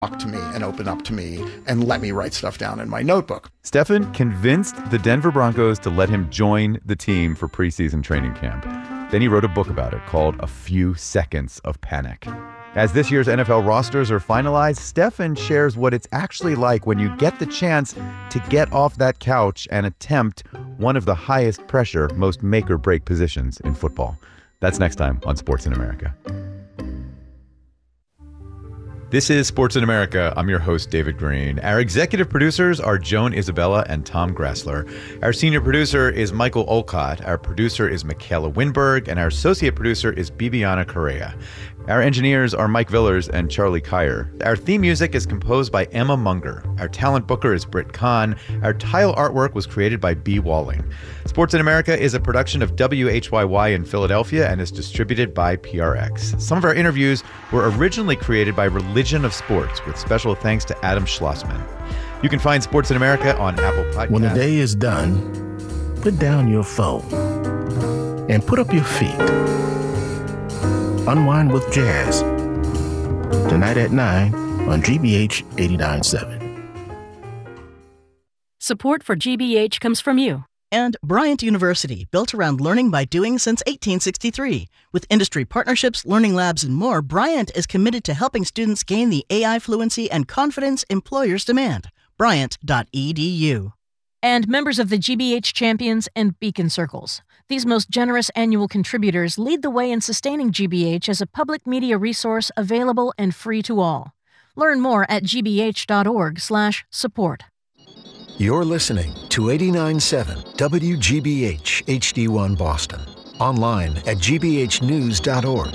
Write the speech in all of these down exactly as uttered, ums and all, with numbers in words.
talk to me and open up to me and let me write stuff down in my notebook. Stefan convinced the Denver Broncos to let him join the team for preseason training camp. Then he wrote a book about it called A Few Seconds of Panic. As this year's N F L rosters are finalized, Stefan shares what it's actually like when you get the chance to get off that couch and attempt one of the highest pressure, most make-or-break positions in football. That's next time on Sports in America. This is Sports in America. I'm your host, David Green. Our executive producers are Joan Isabella and Tom Grassler. Our senior producer is Michael Olcott. Our producer is Michaela Winberg. And our associate producer is Bibiana Correa. Our engineers are Mike Villers and Charlie Kyer. Our theme music is composed by Emma Munger. Our talent booker is Britt Kahn. Our tile artwork was created by B. Walling. Sports in America is a production of W H Y Y in Philadelphia and is distributed by P R X. Some of our interviews were originally created by Religion of Sports, with special thanks to Adam Schlossman. You can find Sports in America on Apple Podcasts. When the day is done, put down your phone and put up your feet. Unwind with jazz. Tonight at nine on G B H eighty-nine point seven. Support for G B H comes from you. And Bryant University, built around learning by doing since eighteen sixty-three. With industry partnerships, learning labs, and more, Bryant is committed to helping students gain the A I fluency and confidence employers demand. Bryant dot E D U. And members of the G B H Champions and Beacon Circles. These most generous annual contributors lead the way in sustaining G B H as a public media resource available and free to all. Learn more at g b h dot org slash support. You're listening to eighty-nine point seven W G B H H D one Boston. Online at g b h news dot org.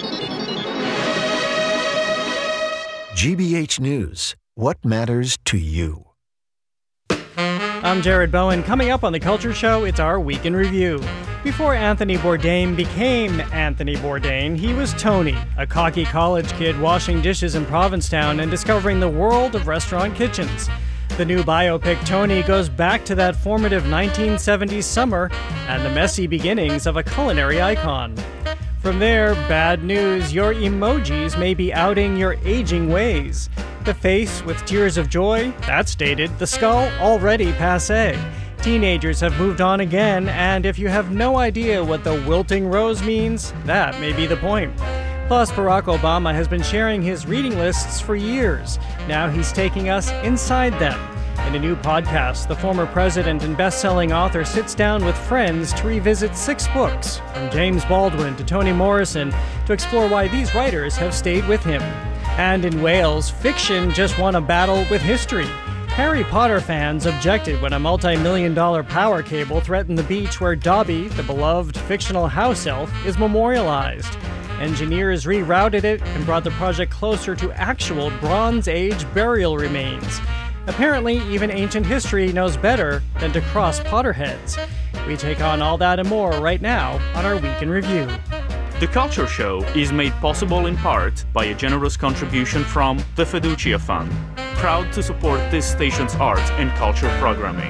G B H News. What matters to you? I'm Jared Bowen. Coming up on The Culture Show, it's our Week in Review. Before Anthony Bourdain became Anthony Bourdain, he was Tony, a cocky college kid washing dishes in Provincetown and discovering the world of restaurant kitchens. The new biopic, Tony, goes back to that formative nineteen seventies summer and the messy beginnings of a culinary icon. From there, bad news, your emojis may be outing your aging ways. The face with tears of joy, that's dated. The skull, already passé. Teenagers have moved on again, and if you have no idea what the wilting rose means, that may be the point. Plus, Barack Obama has been sharing his reading lists for years. Now he's taking us inside them. In a new podcast, the former president and best-selling author sits down with friends to revisit six books, from James Baldwin to Toni Morrison, to explore why these writers have stayed with him. And in Wales, fiction just won a battle with history. Harry Potter fans objected when a multi-million dollar power cable threatened the beach where Dobby, the beloved fictional house elf, is memorialized. Engineers rerouted it and brought the project closer to actual Bronze Age burial remains. Apparently, even ancient history knows better than to cross Potterheads. We take on all that and more right now on our Week in Review. The Culture Show is made possible in part by a generous contribution from the Fiducia Fund, proud to support this station's art and culture programming.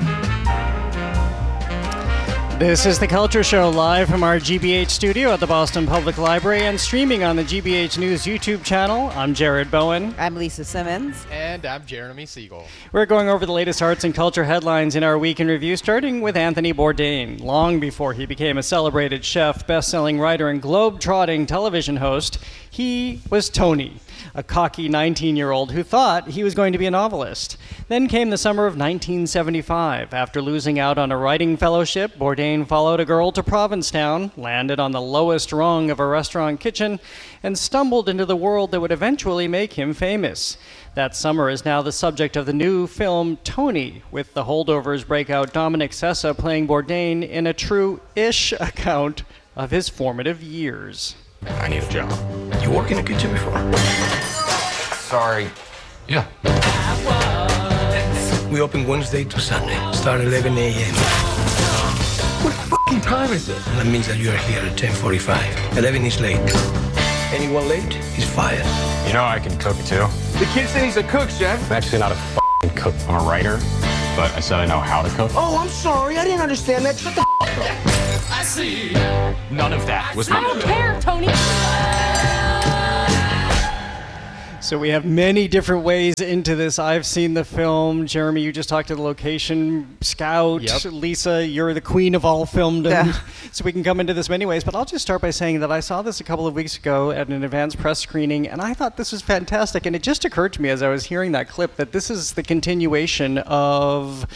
This is The Culture Show, live from our G B H studio at the Boston Public Library and streaming on the G B H News YouTube channel. I'm Jared Bowen. I'm Lisa Simmons. And I'm Jeremy Siegel. We're going over the latest arts and culture headlines in our Week in Review, starting with Anthony Bourdain. Long before he became a celebrated chef, best-selling writer, and globe-trotting television host, he was Tony, a cocky nineteen-year-old who thought he was going to be a novelist. Then came the summer of nineteen seventy-five. After losing out on a writing fellowship, Bourdain followed a girl to Provincetown, landed on the lowest rung of a restaurant kitchen, and stumbled into the world that would eventually make him famous. That summer is now the subject of the new film Tony, with The Holdovers breakout Dominic Sessa playing Bourdain in a true-ish account of his formative years. I need a job. You worked in a kitchen before? Sorry. Yeah. We open Wednesday to Sunday. Start eleven a.m. What fucking time is it? That means that you are here at ten forty-five. eleven is late. Anyone late is fired. You know I can cook too. The kid said he's a cook, chef. I'm actually not a fucking cook. I'm a writer, but I said I know how to cook. Oh, I'm sorry. I didn't understand that. Shut the f*** up. I see. None of that was I don't care, Tony. So we have many different ways into this. I've seen the film. Jeremy, you just talked to the location scout. Yep. Lisa, you're the queen of all filmdom. Yeah. So we can come into this many ways. But I'll just start by saying that I saw this a couple of weeks ago at an advanced press screening, and I thought this was fantastic. And it just occurred to me as I was hearing that clip that this is the continuation of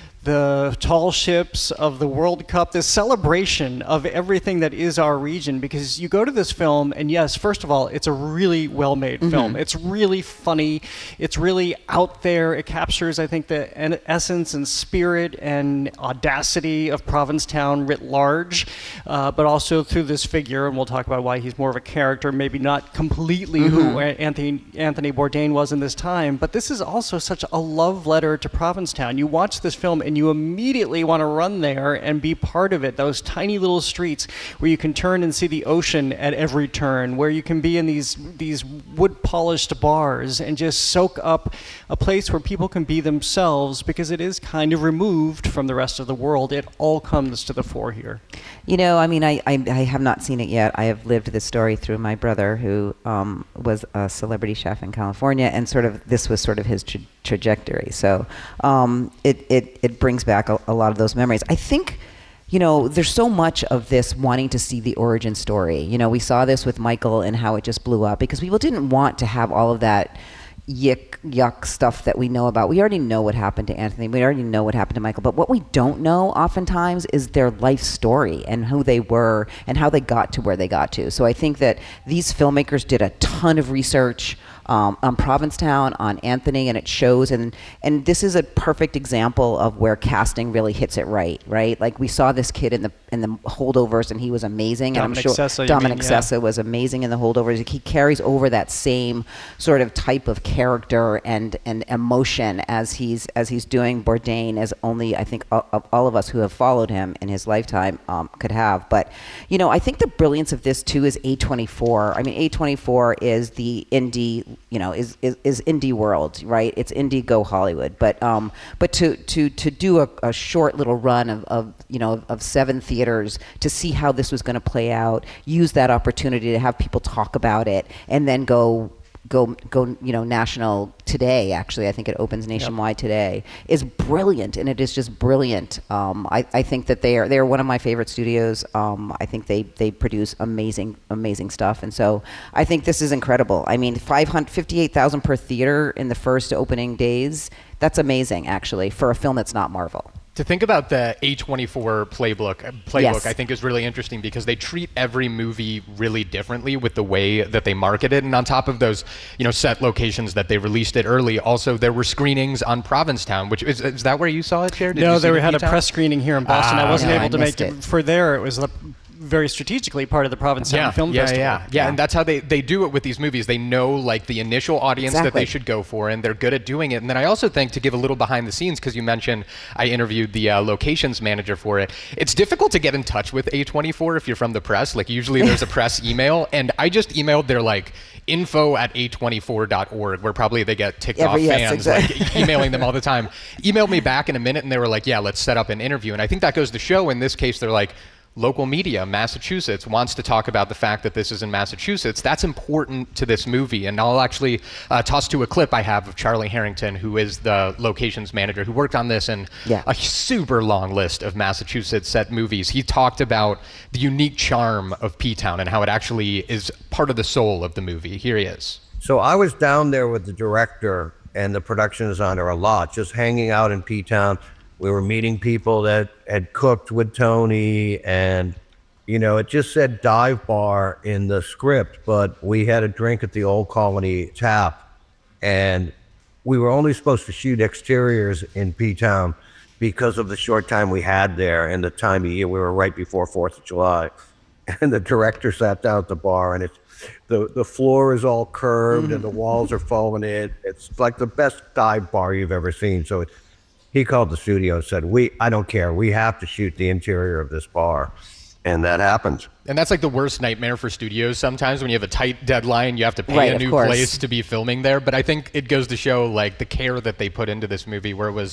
the tall ships of the World Cup, this celebration of everything that is our region, because you go to this film, and yes, first of all, it's a really well-made Mm-hmm. film. It's really funny. It's really out there. It captures, I think, the en- essence and spirit and audacity of Provincetown writ large, uh, but also through this figure, and we'll talk about why he's more of a character, maybe not completely Mm-hmm. who Anthony, Anthony Bourdain was in this time, but this is also such a love letter to Provincetown. You watch this film, and you immediately want to run there and be part of it. Those tiny little streets where you can turn and see the ocean at every turn, where you can be in these these wood-polished bars and just soak up a place where people can be themselves, because it is kind of removed from the rest of the world. It all comes to the fore here. You know, I mean, I, I, I have not seen it yet. I have lived this story through my brother, who um, was a celebrity chef in California, and sort of this was sort of his tra- trajectory. So um, it, it, it brings back a, a lot of those memories. I think, you know, there's so much of this wanting to see the origin story. You know, we saw this with Michael and how it just blew up because people didn't want to have all of that yick, yuck stuff that we know about. We already know what happened to Anthony. We already know what happened to Michael. But what we don't know oftentimes is their life story and who they were and how they got to where they got to. So I think that these filmmakers did a ton of research um, on Provincetown, on Anthony, and it shows. And, and this is a perfect example of where casting really hits it right, right? Like we saw this kid in the in the holdovers, and he was amazing. Dominic and I'm sure Sessa, you Dominic mean, yeah. Sessa was amazing in the holdovers. He carries over that same sort of type of character and, and emotion as he's as he's doing Bourdain, as only I think all, all of us who have followed him in his lifetime um, could have. But you know, I think the brilliance of this too is A twenty-four. I mean, A twenty-four is the indie, you know, is is, is indie world, right? It's indie go Hollywood. But um, but to to to do a, a short little run of, of you know of seven theaters to see how this was going to play out, use that opportunity to have people talk about it, and then go. go go you know national today. Actually, I think it opens nationwide yep. today, is brilliant, and it is just brilliant. um I, I think that they are they're one of my favorite studios. um I think they they produce amazing amazing stuff, and so I think this is incredible. I mean, five hundred fifty-eight thousand per theater in the first opening days. That's amazing, actually, for a film that's not Marvel. To think about the A twenty-four playbook, playbook, Yes. I think is really interesting because they treat every movie really differently with the way that they market it. And on top of those, you know, set locations that they released it early, also there were screenings on Provincetown, which is, is that where you saw it, Jared? Did no, you see they it had a P-Town? press screening here in Boston. Ah, I wasn't no, able I to make missed it. it. For there. It was the, very strategically part of the Provincetown yeah, Film yeah, Festival. Yeah, yeah, yeah, and that's how they, they do it with these movies. They know like the initial audience Exactly. that they should go for, and they're good at doing it. And then I also think, to give a little behind the scenes, because you mentioned I interviewed the uh, locations manager for it, it's difficult to get in touch with A twenty-four if you're from the press. Like usually there's a press email, and I just emailed their like info at A twenty-four dot org, where probably they get ticked Every- off yes, fans exactly. like emailing them all the time. Emailed me back in a minute, and they were like, yeah, let's set up an interview. And I think that goes to show in this case, they're like, local media, Massachusetts, wants to talk about the fact that this is in Massachusetts. That's important to this movie. And I'll actually uh, toss to a clip I have of Charlie Harrington, who is the locations manager who worked on this and Yeah. a super long list of Massachusetts set movies. He talked about the unique charm of P-Town and how it actually is part of the soul of the movie. Here he is. So I was down there with the director and the production designer a lot, just hanging out in P-Town. We were meeting people that had cooked with Tony, and, you know, it just said dive bar in the script, but we had a drink at the Old Colony Tap, and we were only supposed to shoot exteriors in P-Town because of the short time we had there and the time of year. We were right before fourth of July, and the director sat down at the bar, and it's the, the floor is all curved and the walls are foaming in. It's like the best dive bar you've ever seen. So it, he called the studio and said, "We, I don't care. We have to shoot the interior of this bar." And that happened. And that's like the worst nightmare for studios sometimes when you have a tight deadline, you have to pay Right, a of new course. place to be filming there. But I think it goes to show like the care that they put into this movie, where it was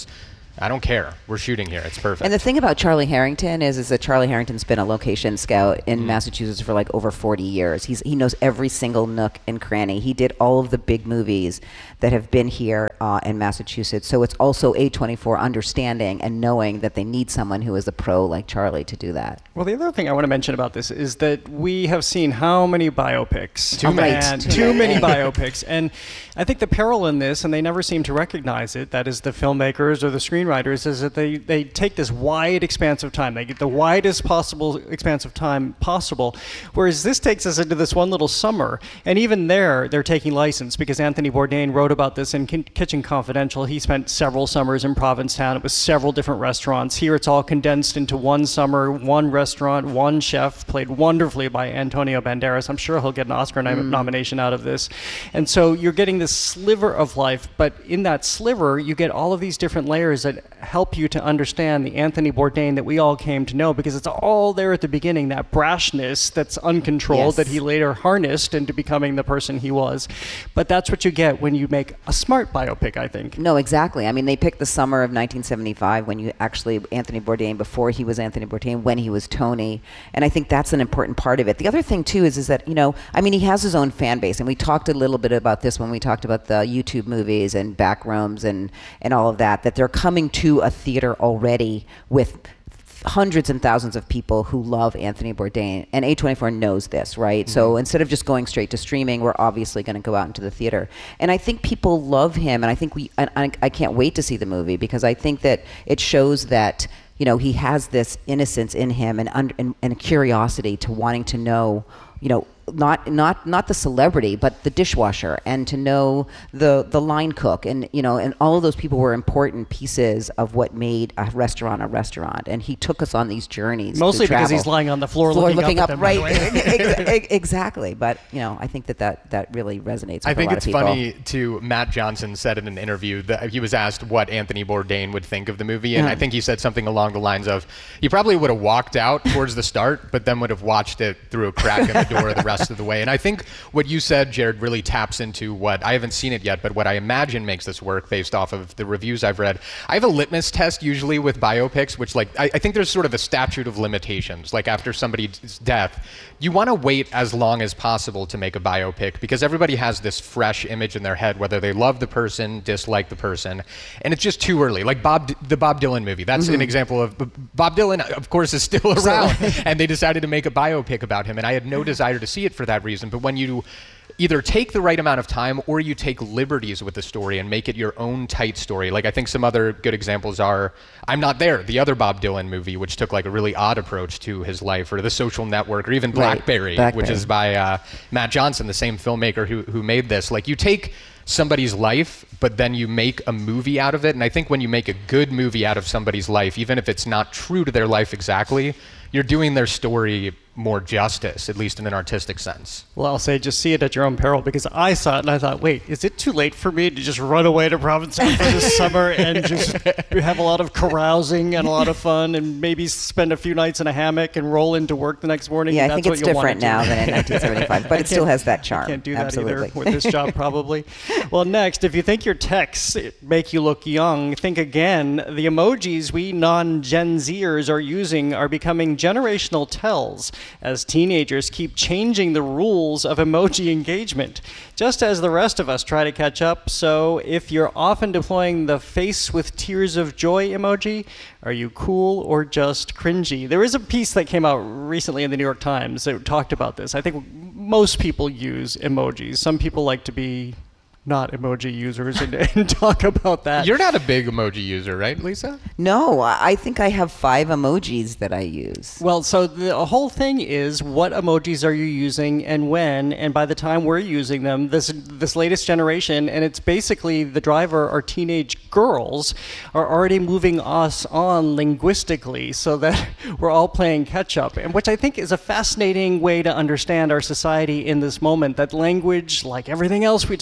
I don't care. We're shooting here. It's perfect. And the thing about Charlie Harrington is, is that Charlie Harrington's been a location scout in Mm. Massachusetts for like over forty years. He's he knows every single nook and cranny. He did all of the big movies that have been here uh, in Massachusetts. So it's also A twenty-four understanding and knowing that they need someone who is a pro like Charlie to do that. Well, the other thing I want to mention about this is that we have seen how many biopics? Too many. And Too too many. many biopics. And I think the peril in this, and they never seem to recognize it, that is the filmmakers or the screenwriters, is that they, they take this wide expanse of time. They get the widest possible expanse of time possible, whereas this takes us into this one little summer. And even there, they're taking license, because Anthony Bourdain wrote about this in Kin- Kitchen Confidential. He spent several summers in Provincetown. It was several different restaurants. Here it's all condensed into one summer, one restaurant, one chef, played wonderfully by Antonio Banderas. I'm sure he'll get an Oscar nom- Mm. nomination out of this. And so you're getting this sliver of life, but in that sliver, you get all of these different layers that help you to understand the Anthony Bourdain that we all came to know, because it's all there at the beginning, that brashness that's uncontrolled, Yes. that he later harnessed into becoming the person he was. But that's what you get when you make a smart biopic, I think. No, exactly. I mean, they picked the summer of nineteen seventy-five when you actually, Anthony Bourdain, before he was Anthony Bourdain, when he was Tony. And I think that's an important part of it. The other thing, too, is, is that, you know, I mean, he has his own fan base. And we talked a little bit about this when we talked about the YouTube movies and Backrooms and, and all of that, that they're coming to a theater already with hundreds and thousands of people who love Anthony Bourdain, and A twenty-four knows this, right? Mm-hmm. So instead of just going straight to streaming, we're obviously going to go out into the theater. And I think people love him, and I think we, and I, I can't wait to see the movie, because I think that it shows that, you know, he has this innocence in him and, und- and, and a curiosity to wanting to know, you know, not not not the celebrity, but the dishwasher, and to know the the line cook, and you know, and all of those people were important pieces of what made a restaurant a restaurant. And he took us on these journeys. Mostly to because travel. he's lying on the floor, floor looking, looking up, up, at them, by the right? way. Ex- ex- exactly. But you know, I think that that, that really resonates with I think a lot it's of people. funny too. Matt Johnson said in an interview that he was asked what Anthony Bourdain would think of the movie, and Yeah. I think he said something along the lines of, "He probably would have walked out towards the start, but then would have watched it through a crack in the door the rest of the way." And I think what you said, Jared, really taps into what I haven't seen it yet, but what I imagine makes this work based off of the reviews I've read. I have a litmus test usually with biopics, which like I, I think there's sort of a statute of limitations. Like after somebody's death, you want to wait as long as possible to make a biopic, because everybody has this fresh image in their head, whether they love the person, dislike the person, and it's just too early. Like Bob, the Bob Dylan movie. That's Mm-hmm. an example of Bob Dylan, of course, is still around, and they decided to make a biopic about him, and I had no desire to see it for that reason. But when you either take the right amount of time or you take liberties with the story and make it your own tight story. Like I think some other good examples are I'm Not There, the other Bob Dylan movie, which took like a really odd approach to his life, or The Social Network, or even Blackberry, Right. Blackberry. which is by uh, Matt Johnson, the same filmmaker who, who made this. Like you take somebody's life, but then you make a movie out of it. And I think when you make a good movie out of somebody's life, even if it's not true to their life exactly, you're doing their story more justice, at least in an artistic sense. Well, I'll say just see it at your own peril, because I saw it and I thought, wait, is it too late for me to just run away to Provincetown for this summer and just have a lot of carousing and a lot of fun and maybe spend a few nights in a hammock and roll into work the next morning? Yeah, I That's think what it's you'll want different to do. now than in nineteen seventy-five, but I it still can't- has that charm. I can't do that Absolutely. either with this job, probably. Well, next, if you think your texts make you look young, think again. The emojis we non-Gen Zers are using are becoming generational tells as teenagers keep changing the rules of emoji engagement, just as the rest of us try to catch up. So if you're often deploying the face with tears of joy emoji, are you cool or just cringy? There is a piece that came out recently in the New York Times that talked about this. I think most people use emojis. Some people like to be not emoji users and, and talk about that. You're not a big emoji user, right, Lisa? No, I think I have five emojis that I use. Well, so the whole thing is, what emojis are you using and when? And by the time we're using them, this this latest generation, and it's basically the driver, our teenage girls, are already moving us on linguistically so that we're all playing catch up, and which I think is a fascinating way to understand our society in this moment, that language, like everything else we talk about,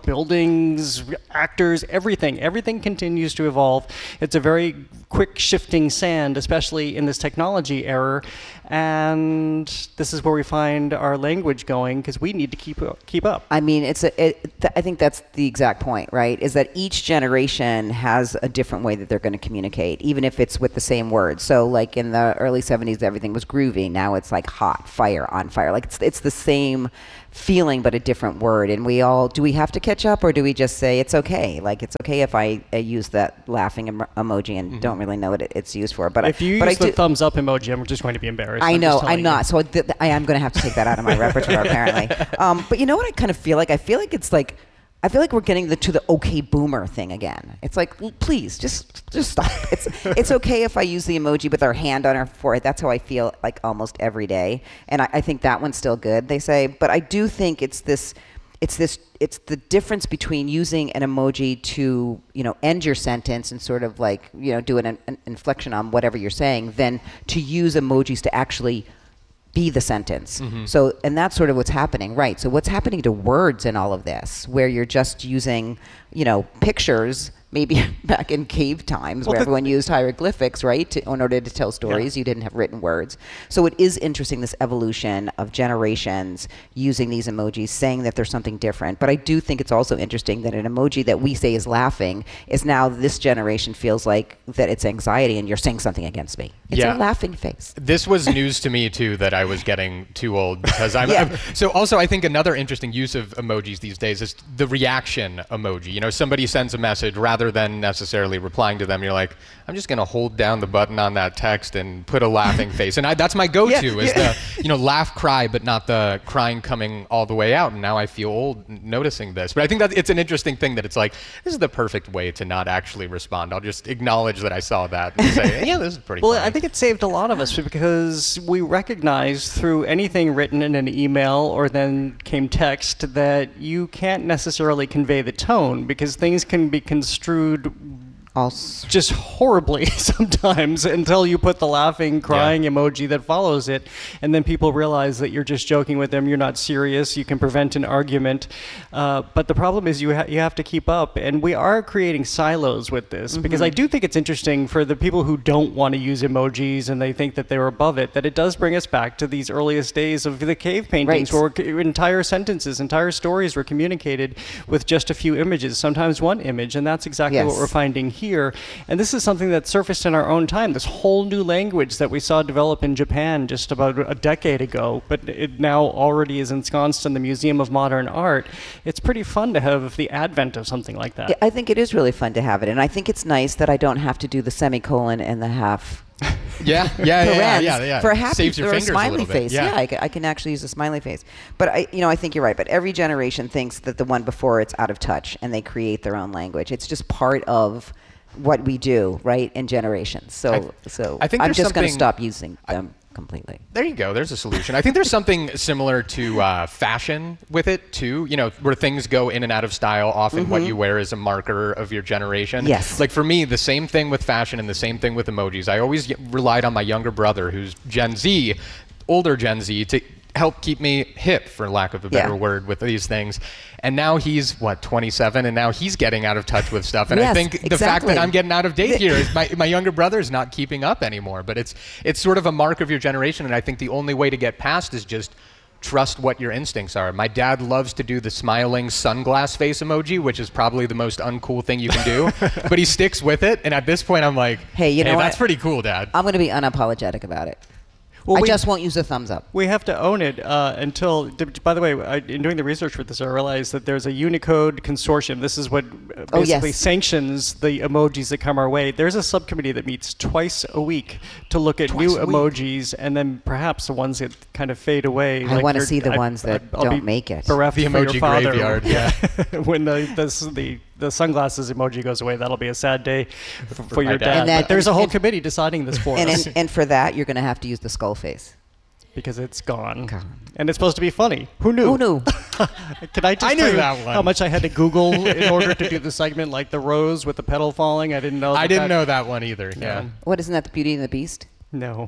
buildings, actors, everything. Everything continues to evolve. It's a very quick shifting sand, especially in this technology era. And this is where we find our language going, because we need to keep keep up. I mean, it's a, it, th- I think that's the exact point, right? Is that each generation has a different way that they're going to communicate, even if it's with the same words. So, like in the early seventies, everything was groovy. Now it's like hot, fire, on fire. Like it's it's the same feeling, but a different word. And we all, do we have to catch up, or do we just say it's okay? Like it's okay if I, I use that laughing em- emoji and mm-hmm. don't really know what it, it's used for. But if I, you but use I the do, thumbs up emoji, I'm just going to be embarrassed. I I'm know, just I'm not. you. So th- I am going to have to take that out of my repertoire, apparently. Um, but you know what I kind of feel like? I feel like it's like, I feel like we're getting the, to the okay boomer thing again. It's like, please, just just stop. It's it's okay if I use the emoji with our hand on our forehead. That's how I feel like almost every day. And I, I think that one's still good, they say. But I do think it's this, it's this, it's the difference between using an emoji to, you know, end your sentence and sort of like, you know, do an, an inflection on whatever you're saying, than to use emojis to actually be the sentence. Mm-hmm. So, and that's sort of what's happening, right? So what's happening to words in all of this, where you're just using, you know, pictures, maybe back in cave times well, where everyone used hieroglyphics, right? To, in order to tell stories, yeah. You didn't have written words. So it is interesting, this evolution of generations using these emojis, saying that there's something different. But I do think it's also interesting that an emoji that we say is laughing is now this generation feels like that it's anxiety and you're saying something against me. It's yeah. a laughing face. This was news to me too, that I was getting too old because I'm, yeah. I'm so also I think another interesting use of emojis these days is the reaction emoji. You know, somebody sends a message, rather than necessarily replying to them, you're like, I'm just going to hold down the button on that text and put a laughing face. And I, that's my go-to yeah, is yeah. the, you know, laugh, cry, but not the crying coming all the way out. And now I feel old noticing this. But I think that it's an interesting thing that it's like, this is the perfect way to not actually respond. I'll just acknowledge that I saw that and say, yeah, this is pretty Well, funny. I think it saved a lot of us because we recognized through anything written in an email or then came text that you can't necessarily convey the tone, because things can be construed Also. just horribly sometimes until you put the laughing, crying yeah. emoji that follows it, and then people realize that you're just joking with them, you're not serious, you can prevent an argument. Uh, but the problem is you, ha- you have to keep up, and we are creating silos with this, mm-hmm. because I do think it's interesting for the people who don't want to use emojis and they think that they're above it, that it does bring us back to these earliest days of the cave paintings, right. where entire sentences, entire stories were communicated with just a few images, sometimes one image, and that's exactly yes. what we're finding here. And this is something that surfaced in our own time, this whole new language that we saw develop in Japan just about a decade ago, but it now already is ensconced in the Museum of Modern Art. It's pretty fun to have the advent of something like that. Yeah, I think it is really fun to have it, and I think it's nice that I don't have to do the semicolon and the half yeah, yeah, yeah, yeah, yeah, yeah. For a happy Saves your or a fingers smiley a face. Yeah, yeah I, can, I can actually use a smiley face. But I, you know, I think you're right. But every generation thinks that the one before it's out of touch, and they create their own language. It's just part of what we do, right, in generations. So, I, so I think I'm just going to something- stop using them completely. There you go. There's a solution. I think there's something similar to uh, fashion with it too. You know, where things go in and out of style. Often, Mm-hmm. what you wear is a marker of your generation. Yes. Like for me, the same thing with fashion and the same thing with emojis. I always y- relied on my younger brother, who's Gen Z, older Gen Z, to help keep me hip, for lack of a better Yeah. word, with these things. And now he's, what, twenty-seven, and now he's getting out of touch with stuff. And Yes, I think the fact exactly. that I'm getting out of date here is my, my younger brother is not keeping up anymore. But it's it's sort of a mark of your generation, and I think the only way to get past is just trust what your instincts are. My dad loves to do the smiling sunglass face emoji, which is probably the most uncool thing you can do, but he sticks with it. And at this point, I'm like, Hey, you know that's what? pretty cool, Dad. I'm going to be unapologetic about it. Well, I we- just won't use a thumbs up. We have to own it uh, until, by the way, I, in doing the research for this, I realized that there's a Unicode consortium. This is what uh, Oh, basically yes. sanctions the emojis that come our way. There's a subcommittee that meets twice a week to look at Twice new a week. emojis, and then perhaps the ones that kind of fade away. I like wanna your- see the I- ones that I'll don't be make it. bereft The for your emoji father. graveyard, yeah. When the, this, the the sunglasses emoji goes away, that'll be a sad day for, for my your dad. dad. And that- But there's a and- whole and- committee deciding this for And, us. and, and for that, you're going to have to use the skull face. Because it's gone. Gone. And it's supposed to be funny. Who knew? Who knew? Can I just I knew tell you that one. how much I had to Google in order to do the segment, like the rose with the petal falling? I didn't know. I that didn't that- know that one either. Yeah. What, isn't that the Beauty and the Beast? No.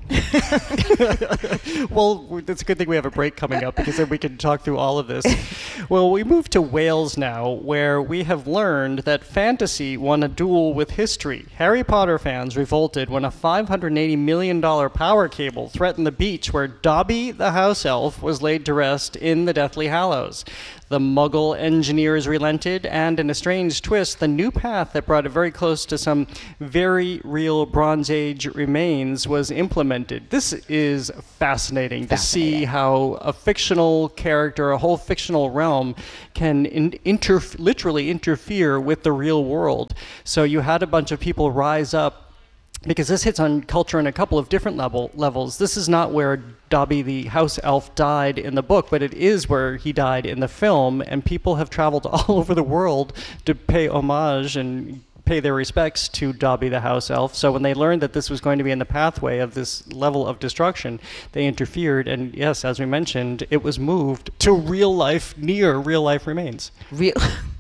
Well, it's a good thing we have a break coming up because then we can talk through all of this. Well, we move to Wales now, where we have learned that fantasy won a duel with history. Harry Potter fans revolted when a five hundred eighty million dollars power cable threatened the beach where Dobby the house elf was laid to rest in the Deathly Hallows. The Muggle engineers relented, and in a strange twist, the new path that brought it very close to some very real Bronze Age remains was implemented. This is fascinating, fascinating. to see how a fictional character, a whole fictional realm, can in- inter- literally interfere with the real world. So you had a bunch of people rise up, because this hits on culture in a couple of different level levels. This is not where Dobby the house elf died in the book, but it is where he died in the film, and people have traveled all over the world to pay homage and pay their respects to Dobby the house elf. So when they learned that this was going to be in the pathway of this level of destruction, they interfered, and yes, as we mentioned, it was moved to real life, near real life remains. Real...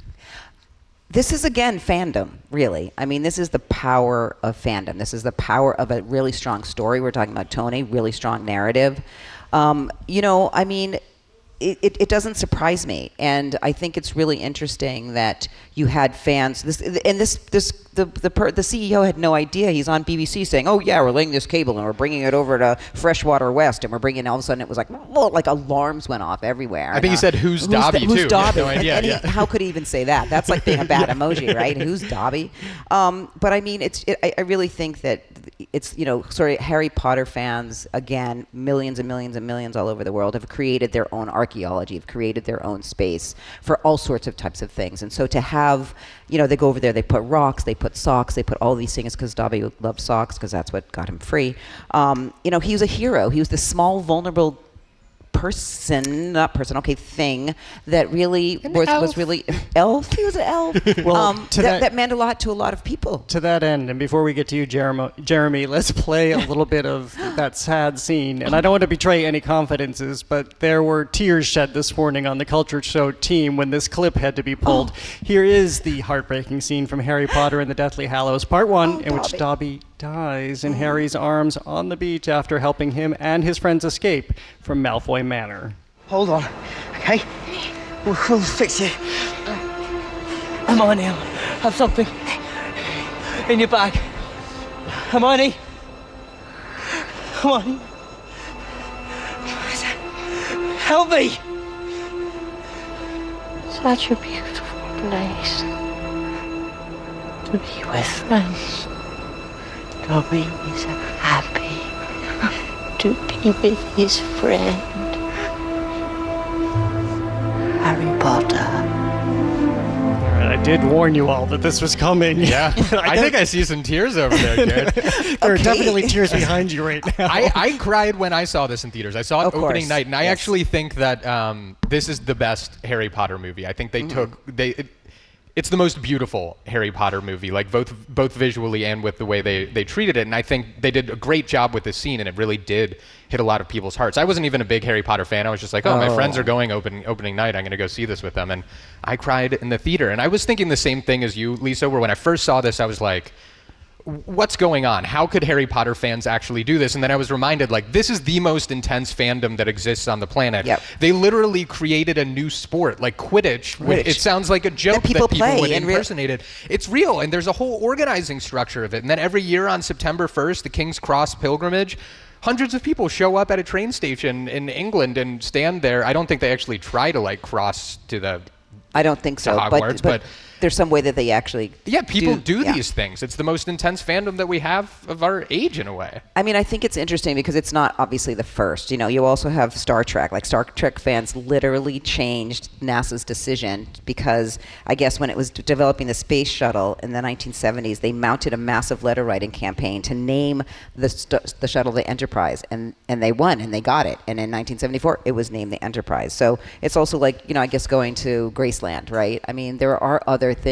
This is, again, fandom, really. I mean, this is the power of fandom. This is the power of a really strong story. We're talking about Tony, really strong narrative. Um, you know, I mean, it, it, it doesn't surprise me. And I think it's really interesting that you had fans. This, and this, this the, the, per, the C E O had no idea. He's on B B C saying, oh, yeah, we're laying this cable and we're bringing it over to Freshwater West. And we're bringing it, all of a sudden, it was like, well, like alarms went off everywhere. I think he said, who's, who's Dobby, the, too? Who's Dobby? No idea, and, and yeah. he, how could he even say that? That's like being a bad emoji, right? Who's Dobby? Um, but I mean, it's. It, I, I really think that it's, you know, sort of Harry Potter fans, again, millions and millions and millions all over the world, have created their own archaeology, have created their own space for all sorts of types of things. And so to have, you know, they go over there, they put rocks, they put socks, they put all these things, because Dobby loved socks, because that's what got him free. Um, you know, he was a hero. He was this small, vulnerable person, not person, okay, thing that really was, was really elf. He was an elf. Well, um, to that, that, that meant a lot to a lot of people. To that end, and before we get to you, Jeremy, Jeremy, let's play a little bit of that sad scene. And I don't want to betray any confidences, but there were tears shed this morning on the Culture Show team when this clip had to be pulled. Oh. Here is the heartbreaking scene from Harry Potter and the Deathly Hallows, Part One, oh, in Dobby. which Dobby dies in Harry's arms on the beach after helping him and his friends escape from Malfoy Manor. Hold on, okay? We'll, we'll fix it. Hermione, have something in your bag. Hermione? Hermione? Help me! Such a beautiful place to be with friends. Dobby is happy to be with his friend, Harry Potter. All right, I did warn you all that this was coming. Yeah, I, I think I see some tears over there, Jared. There okay. are definitely tears behind you right now. I, I cried when I saw this in theaters. I saw it of opening course. night, and I yes. actually think that um, this is the best Harry Potter movie. I think they mm-hmm. took... they. It, It's the most beautiful Harry Potter movie, like both both visually and with the way they, they treated it. And I think they did a great job with this scene, and it really did hit a lot of people's hearts. I wasn't even a big Harry Potter fan. I was just like, oh, oh. my friends are going open, opening night. I'm going to go see this with them. And I cried in the theater. And I was thinking the same thing as you, Lisa, where when I first saw this, I was like, what's going on? How could Harry Potter fans actually do this? And then I was reminded, like, this is the most intense fandom that exists on the planet. Yep. They literally created a new sport, like Quidditch. Quidditch. It sounds like a joke that people, that people play would in impersonate real- it. It's real, and there's a whole organizing structure of it. And then every year on September first, the King's Cross pilgrimage, hundreds of people show up at a train station in England and stand there. I don't think they actually try to, like, cross to the I don't think so, Hogwarts, but, but, but there's some way that they actually yeah, people do, do yeah. these things. It's the most intense fandom that we have of our age, in a way. I mean, I think it's interesting because it's not obviously the first. You know, you also have Star Trek. Like, Star Trek fans literally changed NASA's decision because I guess when it was d- developing the space shuttle in the nineteen seventies, they mounted a massive letter writing campaign to name the st- the shuttle the Enterprise, and, and they won, and they got it. And in nineteen seventy-four, it was named the Enterprise. So it's also like, you know, I guess going to Graceland, right? I mean, there are other things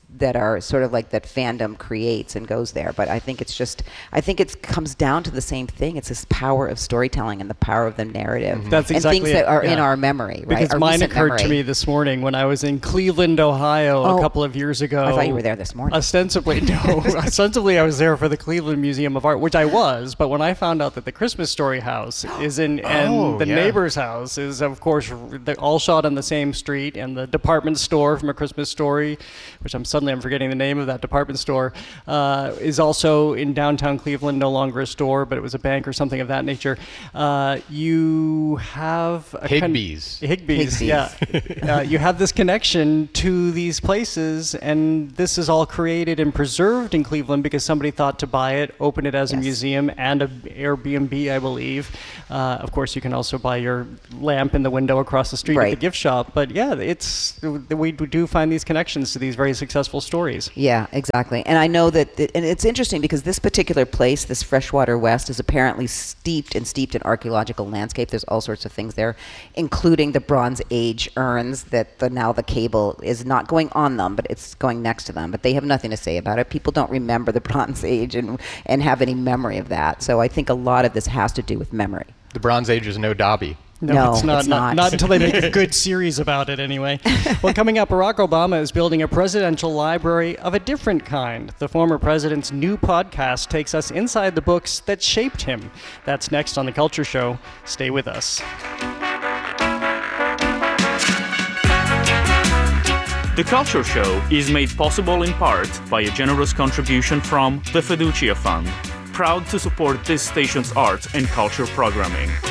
that are sort of like that fandom creates and goes there. But I think it's just, I think it comes down to the same thing. It's this power of storytelling and the power of the narrative. Mm-hmm. That's exactly and things that it. are yeah. in our memory, right? Because our mine occurred memory. to me this morning when I was in Cleveland, Ohio, oh, a couple of years ago. I thought you were there this morning. Ostensibly, no. Ostensibly, I was there for the Cleveland Museum of Art, which I was. But when I found out that the Christmas Story house is in, and Oh, the yeah. neighbor's house is, of course, they're all shot on the same street, and the department store from A Christmas Story, which I'm suddenly I'm forgetting the name of that department store, uh, is also in downtown Cleveland, no longer a store, but it was a bank or something of that nature. Uh, you have a Higbee's. Con- Higbee's, yeah. uh, you have this connection to these places, and this is all created and preserved in Cleveland because somebody thought to buy it, open it as Yes. a museum and a Airbnb, I believe. Uh, of course, you can also buy your lamp in the window across the street Right. at the gift shop. But yeah, it's we do find these connections to these very successful stories. Yeah, exactly. And I know that, th- and it's interesting because this particular place, this Freshwater West, is apparently steeped and steeped in archaeological landscape. There's all sorts of things there, including the Bronze Age urns that the, now the cable is not going on them, but it's going next to them. But they have nothing to say about it. People don't remember the Bronze Age and, and have any memory of that. So I think a lot of this has to do with memory. The Bronze Age is no Dobby. No, No, it's not, it's not. not. Not until they make a good series about it, anyway. Well, coming up, Barack Obama is building a presidential library of a different kind. The former president's new podcast takes us inside the books that shaped him. That's next on The Culture Show. Stay with us. The Culture Show is made possible in part by a generous contribution from the Fiducia Fund, proud to support this station's art and culture programming.